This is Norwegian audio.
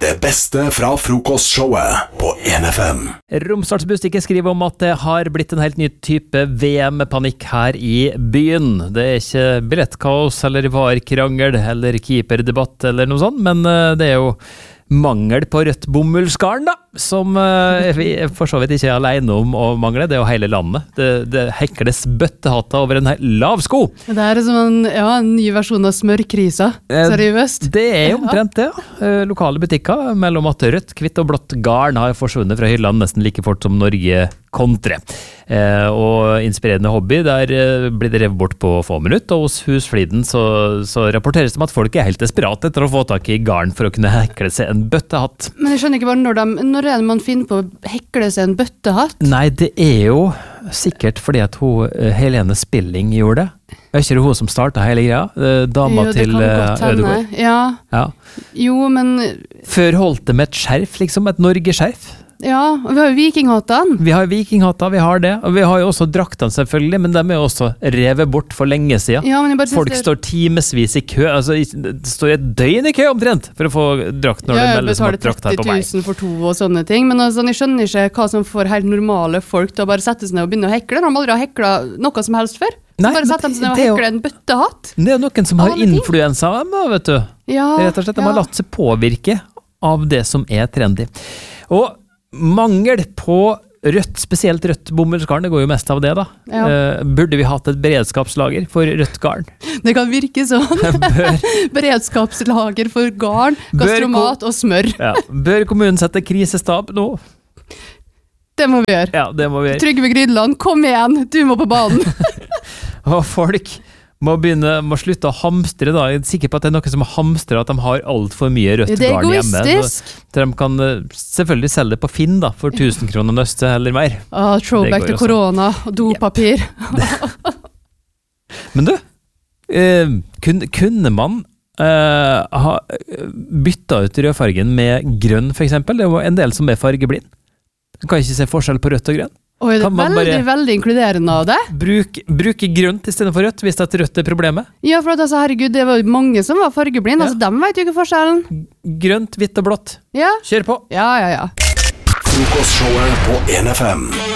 Det beste fra frokostshowet på 1FM. Romsdalsbustikket skriver om at det har blitt en helt ny type VM-panikk her i byen. Det er ikke billettkaos eller varkrangel eller keeperdebatt eller noe sånt, men det er jo mangel på rødt bomullsgarn da, som vi for så vidt ikke er alene om å mangle. Det er jo hele landet. Det hekles bøttehatter over en lav sko. Det er som en ny versjon av smørkrisa, seriøst. Det er jo omtrent det. Lokale butikker mellom at rødt, hvitt og blått garn har forsvunnet fra hyllene nesten like fort som Norge kontre. Og inspirerende hobby, der blir det revet bort på få minutter, og hos Husfliden så rapporteres det om at folk er helt desperate etter å få tak i garn for å kunne hekle seg en bøttehatt. Men jeg skjønner ikke bare når er det man finner på å hekle seg en bøttehatt? Nei, det er jo sikkert fordi at Helene Spilling gjorde det. Er ikke det hun som startet hele greia? Dama til Ødegård. Ja. Jo, men... Før holdt det med et skjerf, liksom, et Norge-skjerf. Ja, og vi har jo vikinghattene. Vi har vikinghatter, vi har det. Og vi har jo også draktene selvfølgelig, men de er jo også revet bort for lenge siden. Ja, men jeg bare folk står timesvis i kø, altså det står et døgn i kø omtrent for å få drakt når det meldes som at drakt her på meg. Ja, jeg betaler 30 000 for 2 og sånne ting, men altså, jeg skjønner ikke hva som får helt normale folk til å bare sette seg ned og begynne å hekle. De har aldri heklet noe som helst før. Nei, bare sette dem seg ned og hekle en bøttehatt. Det er jo noen som har influensa, vet du. Ja, rett og slett, de har latt seg påvirke av det som er trendy. Og mangel på rødt, spesielt rødt bomullsgarn, det går jo mest av det da. Ja. Burde vi hatt et beredskapslager for rødt garn? Det kan virke sånn. Beredskapslager for garn, gastromat og smør. Ja. Bør kommunen sette krisestab nå? Det må vi gjøre. Ja, det må vi gjøre. Trygve Grydland, kom igjen, du må på banen. Og folk må slutte å hamstre da. Jeg er sikker på at det er noe som hamstrer at de har alt for mye rødt garn hjemme. Det er egoistisk. Så de kan selvfølgelig selge det på Finn da, for 1000 kroner nøste eller mer. Throwback til korona og dopapir. Men du, kunne man ha byttet ut rødfargen med grønn for eksempel? Det er jo en del som er fargeblind. Du kan ikke se forskjell på rødt og grønn. Oi, det er veldig inkluderende av det. Bruke grønt i stedet for rødt, hvis det er rødt er problemet. Ja, for altså, herregud, det var mange som var fargeblind, altså de vet jo ikke forskjellen. Grønt, hvitt og blått. Ja. Kjør på. Ja. Frokostshowet på 1FM.